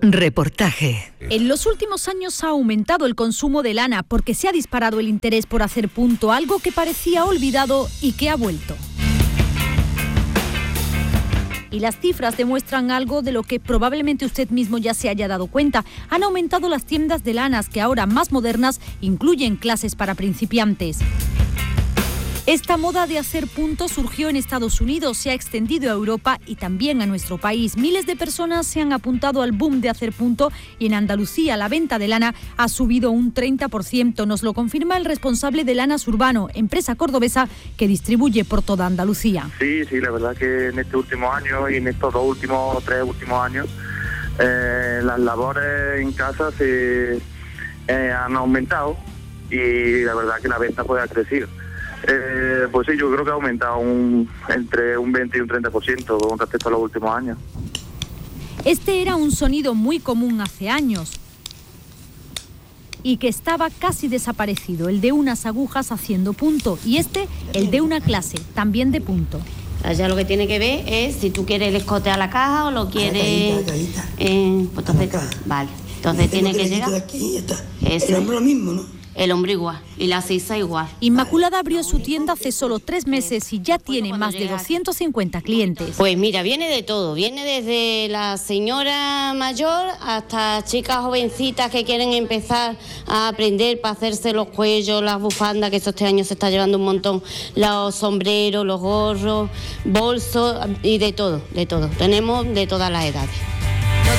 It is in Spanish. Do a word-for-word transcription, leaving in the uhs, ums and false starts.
Reportaje. En los últimos años ha aumentado el consumo de lana porque se ha disparado el interés por hacer punto, algo que parecía olvidado y que ha vuelto. Y las cifras demuestran algo de lo que probablemente usted mismo ya se haya dado cuenta. Han aumentado las tiendas de lanas que ahora, más modernas, incluyen clases para principiantes. Esta moda de hacer punto surgió en Estados Unidos, se ha extendido a Europa y también a nuestro país. Miles de personas se han apuntado al boom de hacer punto y en Andalucía la venta de lana ha subido un treinta por ciento. Nos lo confirma el responsable de Lanas Urbano, empresa cordobesa que distribuye por toda Andalucía. Sí, sí, la verdad que en este último año y en estos dos últimos, tres últimos años, eh, las labores en casa se eh, han aumentado y la verdad que la venta pues ha crecido. Eh, pues sí, yo creo que ha aumentado un, entre un veinte y un treinta por ciento con respecto a los últimos años. Este era un sonido muy común hace años y que estaba casi desaparecido, el de unas agujas haciendo punto, y este, el de una clase, también de punto. Allá lo que tiene que ver es si tú quieres el escote a la caja o lo quieres... La cajita, eh, pues entonces, vale, entonces tiene que llegar... Aquí, está. Eso. El hombro lo mismo, ¿no? El hombro igual y la sisa igual. Inmaculada abrió su tienda hace solo tres meses y ya tiene más de doscientos cincuenta clientes. Pues mira, viene de todo, viene desde la señora mayor hasta chicas jovencitas que quieren empezar a aprender para hacerse los cuellos, las bufandas, que este año se está llevando un montón, los sombreros, los gorros, bolsos y de todo, de todo. Tenemos de todas las edades.